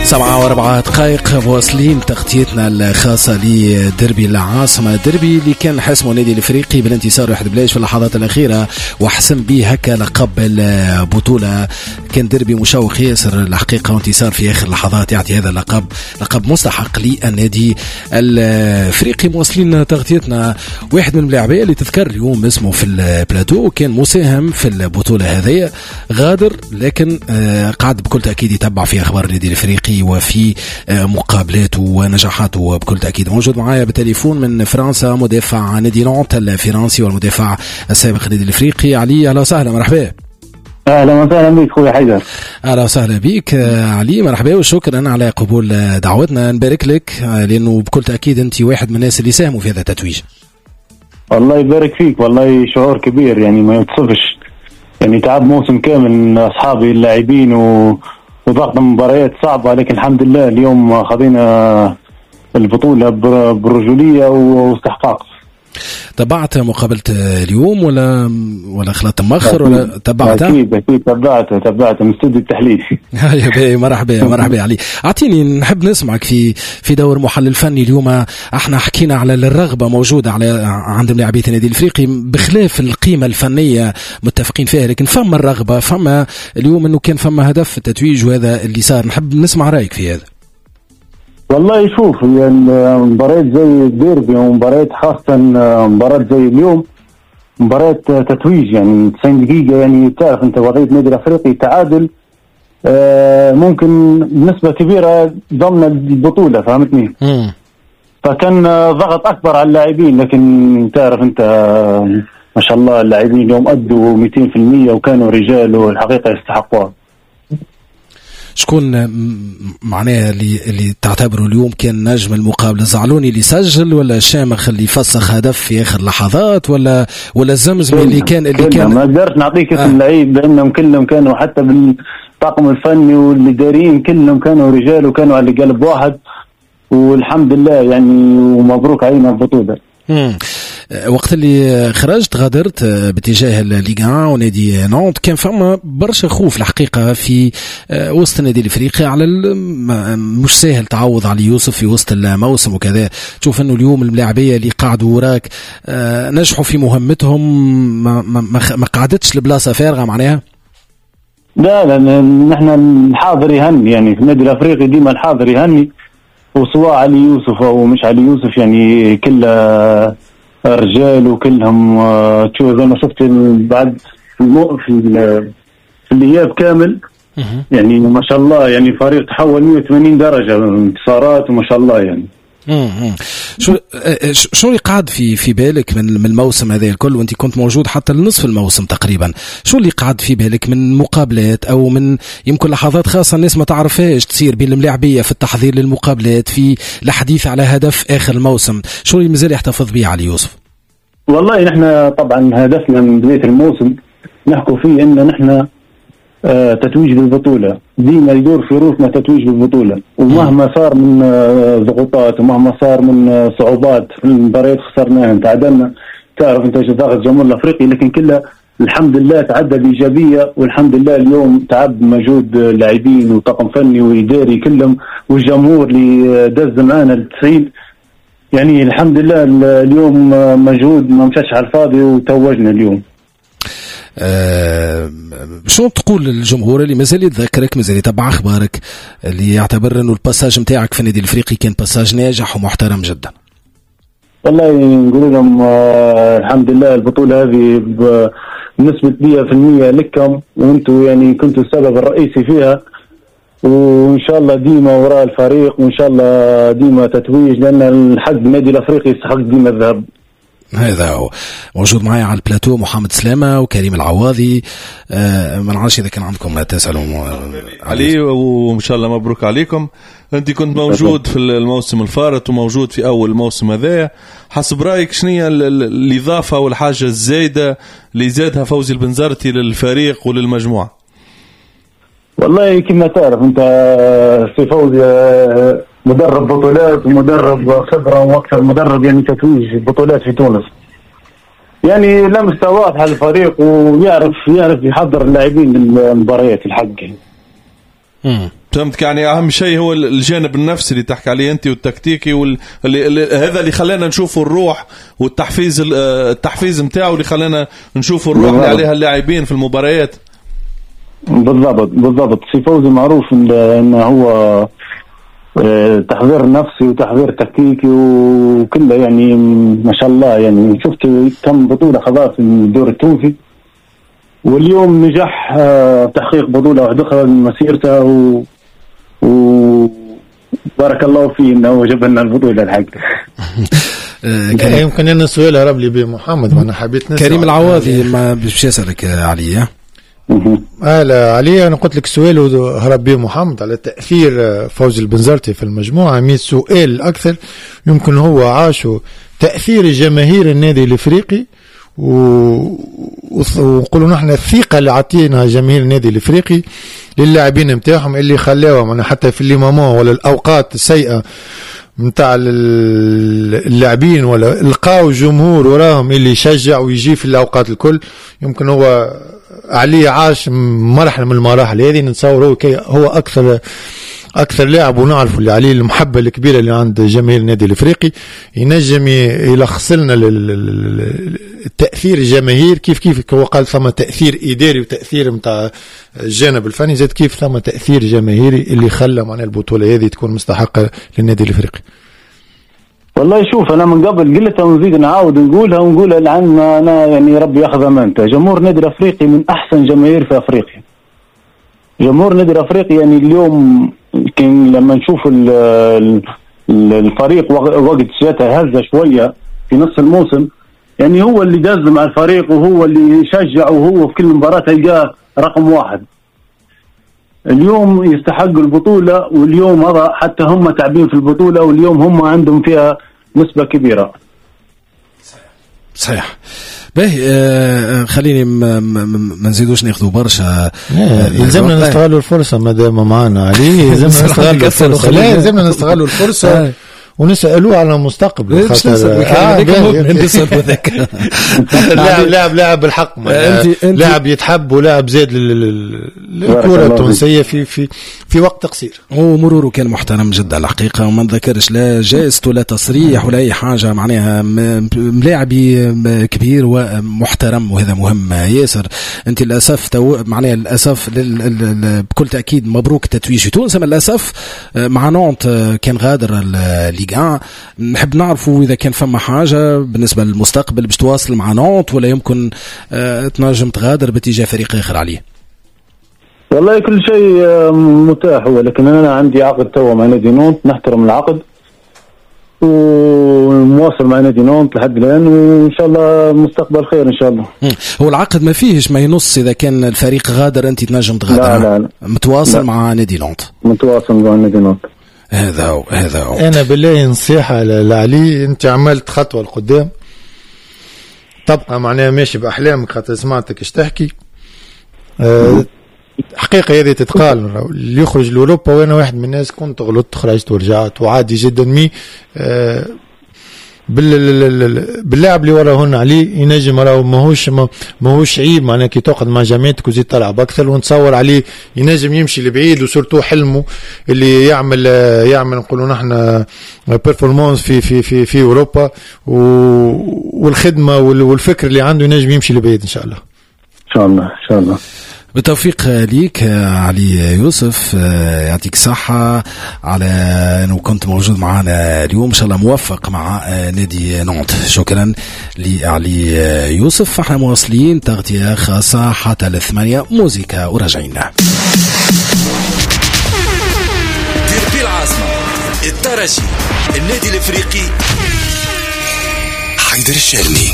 7:04 واصلين تغطيتنا الخاصة لدربي العاصمة، دربي اللي كان حسمه نادي الافريقي بالانتصار 1-0 في اللحظات الأخيرة وحسم به هكا لقب البطولة. كان دربي مشوق ياسر الحقيقة، وانتصار في آخر لحظات يعطي هذا اللقب لقب مستحق للنادي الافريقي. مواصلين تغطيتنا واحد من اللاعبين اللي تذكر اليوم اسمه في البلاتو، كان مساهم في البطولة هذه غادر، لكن قاعد بكل تأكيد يتبع في أخبار النادي الافريقي وفي مقابلاته ونجاحاته بكل تأكيد. موجود معايا بالتليفون من فرنسا مدافع نادي نانت الفرنسي والمدافع السابق للنادي الافريقي علي. اهلا وسهلا، مرحبا. اهلا وسهلا بك خويا حيدر. اهلا وسهلا بك علي، مرحبا وشكرا على قبول دعوتنا. نبارك لك لانه بكل تأكيد انت واحد من الناس اللي ساهموا في هذا التتويج. الله يبارك فيك، والله شعور كبير يعني ما يتصفش، يعني تعب موسم كامل اصحابي اللاعبين وضغط مباريات صعبة، لكن الحمد لله اليوم خذينا البطولة بالرجولية واستحقاق. تبعت مقابلة اليوم ولا خلطت مؤخر ولا تبعتها؟ أكيد تبعت من استوديو التحليل. يا باي، مرحبا علي. أعطيني، نحب نسمعك في دور محلل فني اليوم. احنا حكينا على الرغبة موجودة عند لاعبي النادي الافريقي بخلاف القيمة الفنية متفقين فيها، لكن فما الرغبة، فما اليوم انه كان فما هدف في التتويج وهذا اللي صار. نحب نسمع رأيك في هذا. والله شوف، هي المباريات زي الديربي ومباريات خاصة مباراة زي اليوم مباراة تتويج، يعني 90 دقيقة، يعني تعرف انت وضعية النادي الافريقي تعادل ممكن بنسبة كبيرة ضمن البطولة، فهمتني؟ فكان ضغط اكبر على اللاعبين، لكن تعرف انت ما شاء الله اللاعبين اليوم ادوا 200% وكانوا رجال والحقيقة يستحقوها. شكون معناها اللي تعتبره اليوم كان نجم المقابله؟ زعلوني اللي سجل، ولا شامخ اللي فسخ هدف في اخر لحظات، ولا الزمزمي اللي كان ما قدرت نعطيك اسم اللعيب لانهم كلهم كانوا، حتى بالطاقم الفني والاداريين كلهم كانوا رجال وكانوا على قلب واحد، والحمد لله يعني، ومبروك علينا البطوله. وقت اللي خرجت غادرت باتجاه الليغا ونادي نانت، كان فما برشا خوف الحقيقة في وسط النادي الافريقي على مش سهل تعوض علي يوسف في وسط الموسم وكذا. تشوف انه اليوم اللاعبية اللي قاعدوا وراك نجحوا في مهمتهم، ما قعدتش البلاصة فارغة معناها؟ لا نحن الحاضر يهني، يعني في النادي الافريقي ديما الحاضر يهني، وسواء علي يوسف او مش علي يوسف، يعني كل رجال وكلهم تشوف زي ما شفت بعد في الاياب كامل، يعني ما شاء الله، يعني فريق تحول 180 درجة انتصارات وما شاء الله يعني. شو اللي قاعد في بالك من الموسم هذا الكل، وانت كنت موجود حتى لنصف الموسم تقريبا؟ شو اللي قاعد في بالك من مقابلات او من يمكن لحظات خاصة الناس ما تعرفهاش تصير بين الملاعبية في التحضير للمقابلات، في الحديث على هدف اخر الموسم؟ شو اللي مازال يحتفظ به علي يوسف؟ والله نحن طبعا هدفنا من بداية الموسم نحكوا فيه ان نحن تتويج بالبطولة، ديما يدور في روسنا تتويج بالبطولة، ومهما صار من ضغوطات ومهما صار من صعوبات في المباريات خسرناها تعادلنا، تعرف انت ضغط الجمهور الافريقي، لكن كلها الحمد لله تعدى بإيجابية، والحمد لله اليوم تعب مجهود لاعبين وطاقم فني وإداري كلهم، والجمهور اللي دز معانا 90، يعني الحمد لله اليوم مجهود ما مشاش على الفاضي وتوجنا اليوم. شو تقول للجمهور اللي مازال يتذكرك، مازال يتبع اخبارك، اللي يعتبر انه الباساج نتاعك في النادي الافريقي كان باساج ناجح ومحترم جدا؟ والله نقول لهم الحمد لله البطولة هذه بنسبة 100% لكم، وانتم يعني كنتوا السبب الرئيسي فيها، وان شاء الله ديما وراء الفريق، وان شاء الله ديما تتويج، لان الحق النادي الافريقي يستحق ديما الذهب. هذا هو. موجود معي على البلاتو محمد سلامة وكريم العواضي. ما نعرفش اذا كان عندكم تسألوا علي، وان شاء الله مبروك عليكم. انت كنت موجود في الموسم الفارط وموجود في اول الموسم هذا، حسب رايك شنو هي الاضافه والحاجه الزايده اللي زادها فوزي البنزرتي للفريق وللمجموعه؟ والله كما تعرف انت سي فوزي مدرب بطولات ومدرب خبرة واكثر مدرب يعني تتويج بطولات في تونس، يعني لمسه واضحة الفريق ويعرف يحضر اللاعبين للمباريات الحق. فهمتك. يعني اهم شيء هو الجانب النفسي اللي تحكي عليه انت والتكتيكي هذا اللي خلانا نشوفوا الروح والتحفيز التحفيز نتاعو اللي خلانا نشوفوا الروح اللي عليها اللاعبين في المباريات. بالضبط. سي فوزي معروف انه هو تحضير نفسي وتحضير تكتيكي وكله، يعني ما شاء الله. يعني شفت كم بطولة خلاص في الدور التونسي، واليوم نجح تحقيق بطولة واحدة أخرى من مسيرته وبارك الله فيه انه جاب لنا البطولة الحقيقة. يمكن أن السؤال هرب لي به محمد وأنا حبيت نسأل كريم العواضي ما باش يسألك علي. لا علي، أنا قلت لك سؤال هرب به محمد على تأثير فوزي البنزرتي في المجموعة. 100 سؤال أكثر يمكن هو عاشوا تأثير جماهير النادي الإفريقي، وقولوا نحن الثقة اللي عطينا جماهير النادي الإفريقي للاعبين متاعهم اللي خلاهم حتى في الليمامون ولا الأوقات السيئة متاع اللاعبين ولا لقاو جمهور وراهم اللي يشجع ويجي في الأوقات الكل. يمكن هو علي عاش مرحلة من المراحل هذه، نتصور هو أكثر لاعب ونعرف اللي عليه المحبة الكبيرة اللي عند جماهير النادي الإفريقي، ينجم يلخص لنا التأثير الجماهير كيف هو قال ثم تأثير إداري وتأثير متاع الجانب الفني، زاد كيف ثم تأثير جماهيري اللي خلى معنا البطولة هذه تكون مستحقة للنادي الإفريقي. والله شوف، أنا من قبل قلتها ونزيد نعاود ونقولها لعن أنا يعني ربي ياخذ أمانته. جمهور النادي الأفريقي من أحسن جماهير في أفريقيا. جمهور النادي الأفريقي يعني اليوم يمكن لما نشوف الفريق وقت جاته هزة شوية في نص الموسم، يعني هو اللي داز مع الفريق وهو اللي يشجع وهو في كل مباراة تلقاه رقم واحد. اليوم يستحقوا البطولة، واليوم هذا حتى هم تعبين في البطولة، واليوم هم عندهم فيها نسبة كبيرة. صحيح. باهي خليني ما نزيدوش ناخذوا برشا. يلزمنا نستغلوا الفرصة ما دام معنا علي، يلزمنا نستغلوا الفرصة. لا يلزمنا نستغلوا الفرصة ونسألوه على المستقبل. لاعب بالحق، لاعب يتحب ولاعب زاد للكرة التونسية في وقت قصير، ومروره كان محترم جدا الحقيقة، وما نذكرش لا جائزة ولا تصريح ولا أي حاجة، معناها ملاعبي كبير ومحترم، وهذا مهم ياسر. أنت للأسف معناها للأسف بكل تأكيد مبروك تتويج تونس، للأسف مع نونت كان غادر ليغ 1. نحب نعرفوا إذا كان فما حاجة بالنسبة للمستقبل باش تواصل مع نونت، ولا يمكن تنجم تغادر باتجاه فريق آخر عليه. والله كل شيء متاح، ولكن أنا عندي عقد توا مع نادي نونت، نحترم العقد ومواصل مع نادي نونت لحد الآن، وإن شاء الله مستقبل خير إن شاء الله. هو العقد ما فيهش ما ينص إذا كان الفريق غادر أنت تنجم تغادر؟ لا. متواصل مع نادي نونت. متواصل مع نادي نونت. هذا هو. أنا بالله نصيحة لعلي، أنت عملت خطوة لقدام، تبقى معناها ماشي بأحلامك، خاطر سمعتك ايش تحكي. حقيقة هذه تتقال، اللي يخرج لأوروبا، وأنا واحد من الناس كنت غلطت خرجت ورجعت وعادي جدا. باللاعب اللي وراهن عليه ينجم راهو ماهوش عيب، معناه كي تقعد مع جامعتك وزيد تلعب اكثر، ونتصور عليه ينجم يمشي لبعيد، وسورتو حلمه اللي يعمل نقولوا نحن بيرفورمانس في اوروبا، والخدمه والفكر اللي عنده ينجم يمشي لبعيد ان شاء الله. ان شاء الله. بالتوفيق ليك علي يوسف، يعطيك صحة على أنه كنت موجود معنا اليوم، إن شاء الله موفق مع نادي نونت. شكرا لعلي يوسف. احنا مواصلين تغطية خاصة حتى 8 موسيقى وراجعين. ديربي العاصمة، الترجي، النادي الإفريقي، حيدر الشرني.